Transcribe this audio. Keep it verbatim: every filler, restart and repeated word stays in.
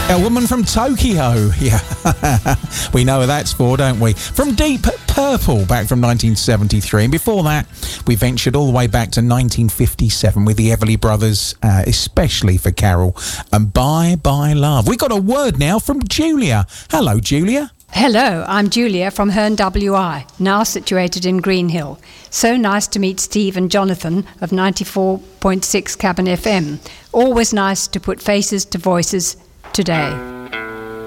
A Woman from Tokyo. Yeah, we know what that's for, don't we? From Deep Purple, back from nineteen seventy-three. And before that, we ventured all the way back to nineteen fifty-seven with the Everly Brothers, uh, especially for Carol, and Bye Bye Love. We got a word now from Julia. Hello, Julia. Hello, I'm Julia from Herne W I, now situated in Greenhill. So nice to meet Steve and Jonathan of ninety-four point six Cabin F M. Always nice to put faces to voices today.